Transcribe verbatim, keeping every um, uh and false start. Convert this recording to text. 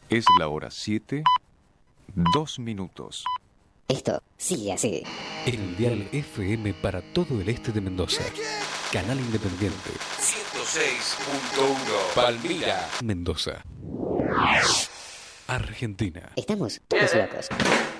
Es la hora siete, dos minutos. Esto sigue así. El dial F M para todo el este de Mendoza. Canal Independiente. ciento seis punto uno. Palmira. Mendoza. Argentina. Estamos todos locos.